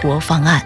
活方案。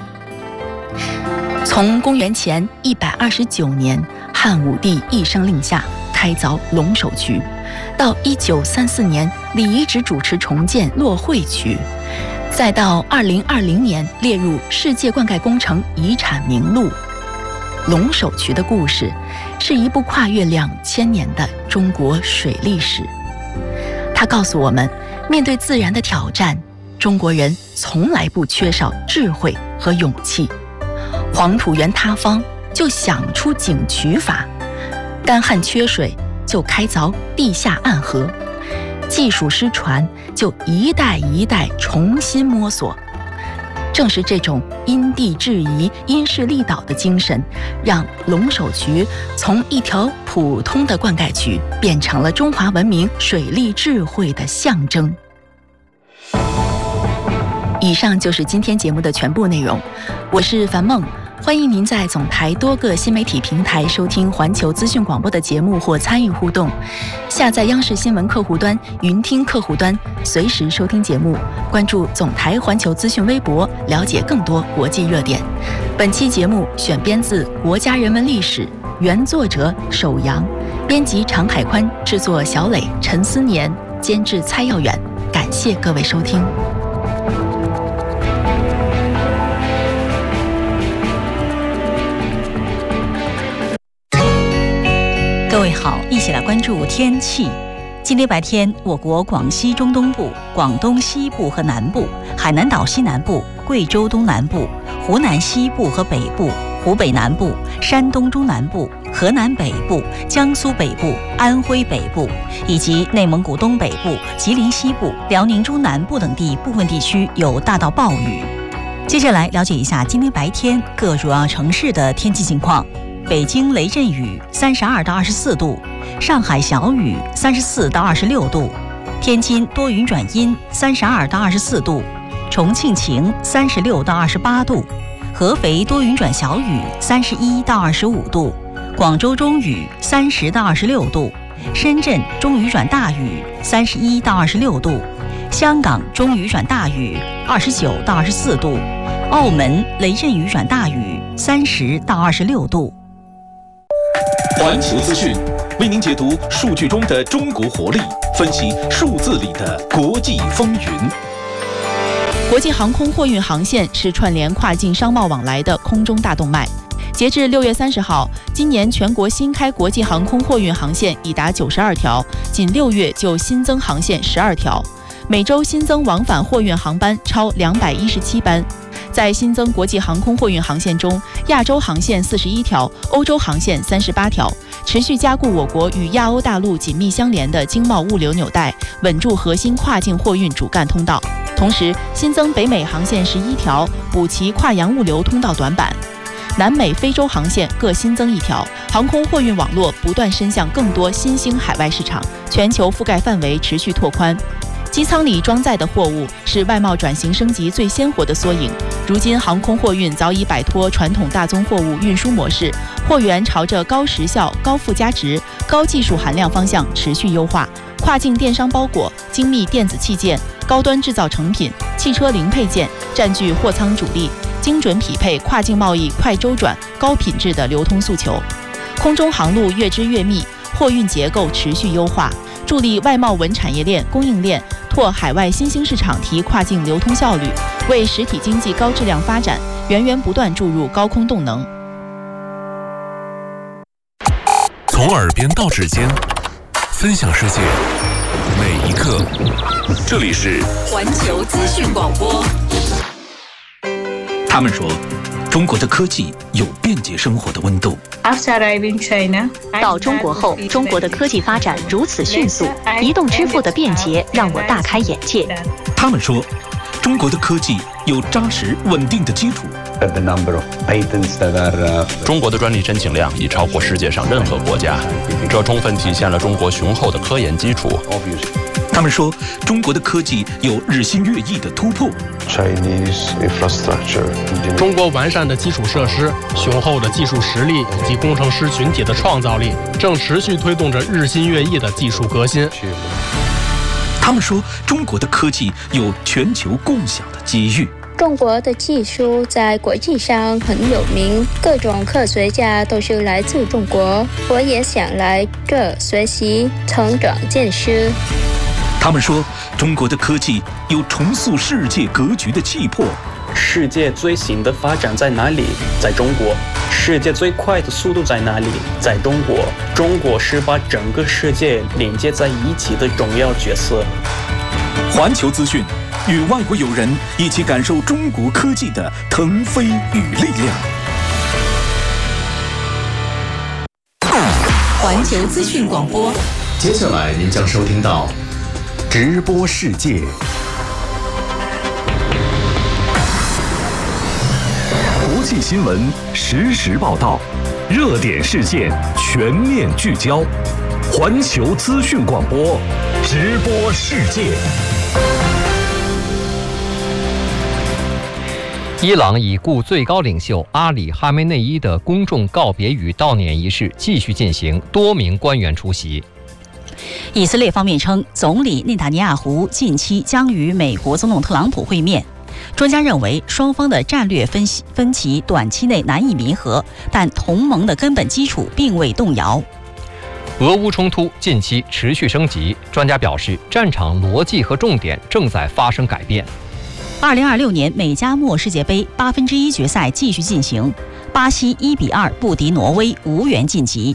从公元前129年汉武帝一声令下开凿龙首渠，到1934年李遗址主持重建洛会渠，再到2020年列入世界灌溉工程遗产名录。龙首渠的故事是一部跨越2000年的中国水历史。它告诉我们，面对自然的挑战，中国人从来不缺少智慧和勇气。黄土原塌方就想出井渠法，干旱缺水就开凿地下暗河，技术失传就一代一代重新摸索。正是这种因地制宜、因势利导的精神，让龙首渠从一条普通的灌溉渠变成了中华文明水利智慧的象征。以上就是今天节目的全部内容，我是樊梦。欢迎您在总台多个新媒体平台收听环球资讯广播的节目或参与互动，下载央视新闻客户端、云听客户端，随时收听节目。关注总台环球资讯微博，了解更多国际热点。本期节目选编自《国家人文历史》，原作者首阳，编辑常海宽，制作小磊、陈思年，监制蔡耀远。感谢各位收听。 各位好，一起来关注天气。今天白天，我国广西中东部、广东西部和南部、海南岛西南部、贵州东南部、湖南西部和北部、湖北南部、山东中南部、河南北部、江苏北部、安徽北部以及内蒙古东北部、吉林西部、辽宁中南部等地部分地区有大到暴雨。接下来了解一下今天白天各主要城市的天气情况。北京雷阵雨32到24度，上海小雨34到26度，天津多云转阴32到24度，重庆晴36到28度，合肥多云转小雨31到25度，广州中雨30到26度，深圳中雨转大雨31到26度，香港中雨转大雨29到24度，澳门雷阵雨转大雨30到26度。 环球资讯为您解读数据中的中国活力，分析数字里的国际风云。 国际航空货运航线是串联跨境商贸往来的空中大动脉。截至6月30号，今年全国新开国际航空货运航线已达92条，仅6月就新增航线12条，每周新增往返货运航班超217班。在新增国际航空货运航线中，亚洲航线41条，欧洲航线38条，持续加固我国与亚欧大陆紧密相连的经贸物流纽带，稳住核心跨境货运主干通道。同时，新增北美航线11条，补齐跨洋物流通道短板。南美、非洲航线各新增1条，航空货运网络不断伸向更多新兴海外市场，全球覆盖范围持续拓宽。机舱里装载的货物是外贸转型升级最鲜活的缩影。如今，航空货运早已摆脱传统大宗货物运输模式，货源朝着高时效、高附加值、高技术含量方向持续优化。跨境电商包裹、精密电子器件、高端制造成品、汽车零配件占据货仓主力，精准匹配跨境贸易快周转、高品质的流通诉求。空中航路越织越密，货运结构持续优化，助力外贸稳产业链、供应链拓海外新兴市场，提跨境流通效率，为实体经济高质量发展源源不断注入高空动能。 从耳边到指尖，分享世界每一刻。这里是环球资讯广播。 他们说，中国的科技有便捷生活的温度。 到中国后，中国的科技发展如此迅速，移动支付的便捷让我大开眼界。 他们说，中国的科技有扎实稳定的基础。 中国的专利申请量已超过世界上任何国家，这充分体现了中国雄厚的科研基础。 他们说，中国的科技有日新月异的突破。 中国完善的基础设施、雄厚的技术实力以及工程师群体的创造力，正持续推动着日新月异的技术革新。 他们说，中国的科技有全球共享的机遇。 中国的技术在国际上很有名，各种科学家都是来自中国，我也想来这学习成长见识。 他们说，中国的科技有重塑世界格局的气魄。 世界最新的发展在哪里？在中国。世界最快的速度在哪里？在中国。中国是把整个世界连接在一起的重要角色。 环球资讯，与外国友人一起感受中国科技的腾飞与力量。 环球资讯广播， 接下来您将收听到直播世界。国际新闻实时报道，热点事件全面聚焦。环球资讯广播，直播世界。 伊朗已故最高领袖阿里·哈梅内伊的公众告别与悼念仪式继续进行，多名官员出席。 以色列方面称，总理内塔尼亚胡近期将与美国总统特朗普会面。专家认为，双方的战略分歧短期内难以弥合，但同盟的根本基础并未动摇。 俄乌冲突近期持续升级，专家表示，战场逻辑和重点正在发生改变。 2026年美加墨世界杯1/8决赛继续进行，巴西1-2不敌挪威，无缘晋级。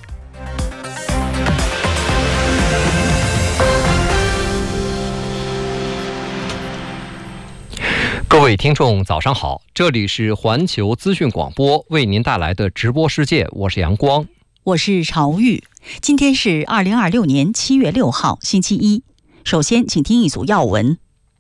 各位听众早上好，这里是环球资讯广播为您带来的直播世界，我是阳光， 我是朝玉。今天是2026年7月6号星期一。首先请听一组要闻。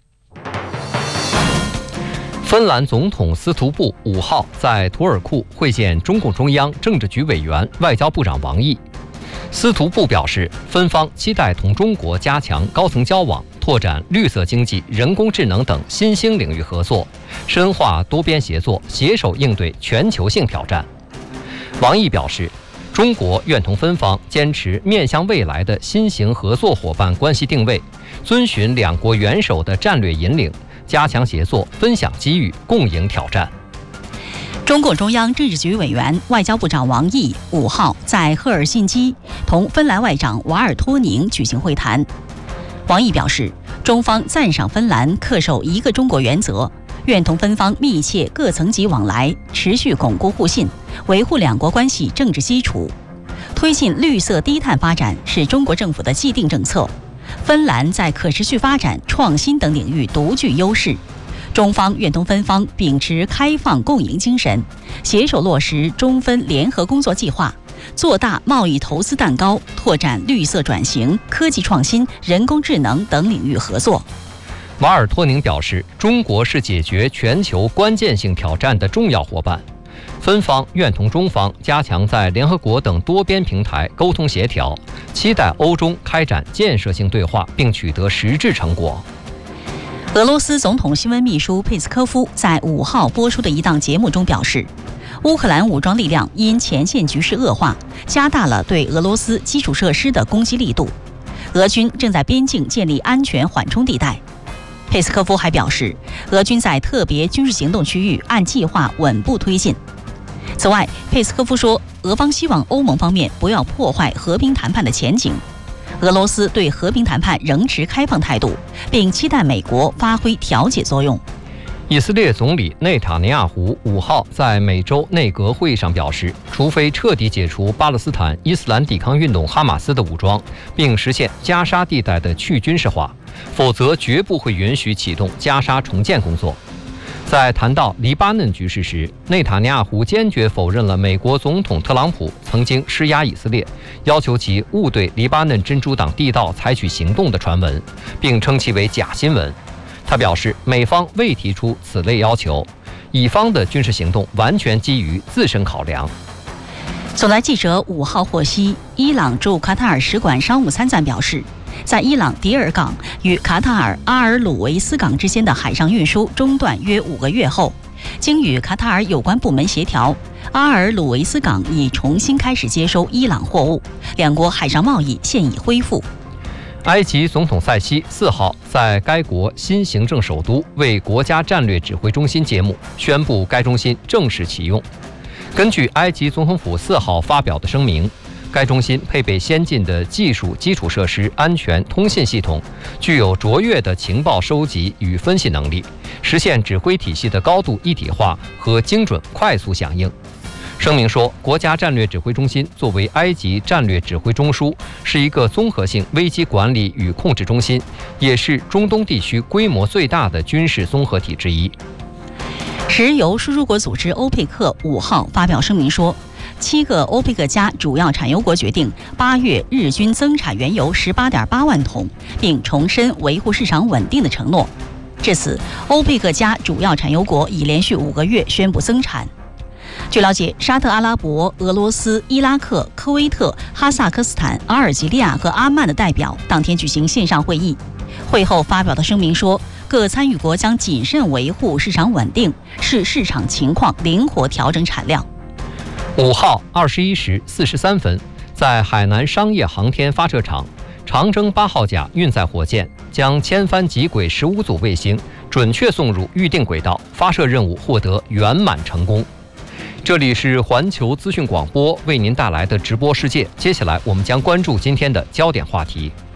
芬兰总统斯图布5号在图尔库会见中共中央政治局委员、外交部长王毅。斯图布表示，芬方期待同中国加强高层交往，拓展绿色经济、人工智能等新兴领域合作，深化多边协作，携手应对全球性挑战。王毅表示，中国愿同芬方坚持面向未来的新型合作伙伴关系定位，遵循两国元首的战略引领，加强协作，分享机遇，共迎挑战。 中共中央政治局委员、外交部长王毅5号在赫尔辛基同芬兰外长瓦尔托宁举行会谈。王毅表示，中方赞赏芬兰恪守一个中国原则，愿同芬方密切各层级往来，持续巩固互信，维护两国关系政治基础。推进绿色低碳发展是中国政府的既定政策。芬兰在可持续发展、创新等领域独具优势。中方愿同芬方秉持开放共赢精神，携手落实中芬联合工作计划，做大贸易投资蛋糕，拓展绿色转型、科技创新、人工智能等领域合作。 瓦尔托宁表示，中国是解决全球关键性挑战的重要伙伴，芬方愿同中方加强在联合国等多边平台沟通协调，期待欧中开展建设性对话，并取得实质成果。 俄罗斯总统新闻秘书佩斯科夫在5号播出的一档节目中表示，乌克兰武装力量因前线局势恶化，加大了对俄罗斯基础设施的攻击力度，俄军正在边境建立安全缓冲地带。佩斯科夫还表示，俄军在特别军事行动区域按计划稳步推进。此外，佩斯科夫说，俄方希望欧盟方面不要破坏和平谈判的前景。俄罗斯对和平谈判仍持开放态度，并期待美国发挥调解作用。 以色列总理内塔尼亚胡5号在美洲内阁会议上表示，除非彻底解除巴勒斯坦伊斯兰抵抗运动哈马斯的武装，并实现加沙地带的去军事化，否则绝不会允许启动加沙重建工作。在谈到黎巴嫩局势时，内塔尼亚胡坚决否认了美国总统特朗普曾经施压以色列，要求其勿对黎巴嫩真主党地道采取行动的传闻，并称其为假新闻。他表示，美方未提出此类要求，以方的军事行动完全基于自身考量。 总台记者5号获悉，伊朗驻卡塔尔使馆商务参赞表示，在伊朗迪尔港与卡塔尔阿尔鲁维斯港之间的海上运输中断约5个月后，经与卡塔尔有关部门协调，阿尔鲁维斯港已重新开始接收伊朗货物，两国海上贸易现已恢复。 埃及总统塞西4号在该国新行政首都为国家战略指挥中心揭幕，宣布该中心正式启用。根据埃及总统府4号发表的声明，该中心配备先进的技术基础设施、安全通信系统，具有卓越的情报收集与分析能力，实现指挥体系的高度一体化和精准快速响应。声明说，国家战略指挥中心作为埃及战略指挥中枢，是一个综合性危机管理与控制中心，也是中东地区规模最大的军事综合体之一。 石油输出国组织欧佩克5号发表声明说，7个欧佩克加主要产油国决定8月日均增产原油18.8万桶，并重申维护市场稳定的承诺。至此，欧佩克加主要产油国已连续5个月宣布增产。据了解，沙特阿拉伯、俄罗斯、伊拉克、科威特、哈萨克斯坦、阿尔及利亚和阿曼的代表当天举行线上会议。会后发表的声明说，各参与国将谨慎维护市场稳定，视市场情况灵活调整产量。 5号21时43分，在海南商业航天发射场，长征8号甲运载火箭将千帆极轨15组卫星准确送入预定轨道，发射任务获得圆满成功。这里是环球资讯广播为您带来的直播世界，接下来我们将关注今天的焦点话题。